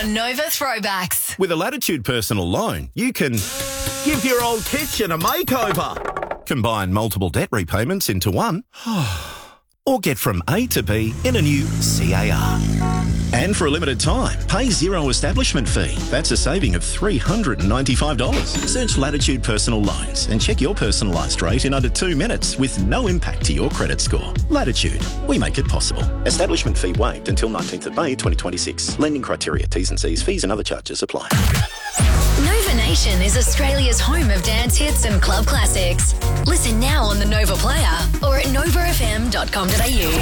on Nova Throwbacks. With a Latitude personal loan, you can give your old kitchen a makeover, combine multiple debt repayments into one, or get from A to B in a new CAR. And for a limited time, pay zero establishment fee. That's a saving of $395. Search Latitude Personal Loans and check your personalised rate in under 2 minutes with no impact to your credit score. Latitude, we make it possible. Establishment fee waived until 19th of May 2026. Lending criteria, T's and C's, fees and other charges apply. Nova Nation is Australia's home of dance hits and club classics. Listen now on the Nova Player or at novafm.com.au.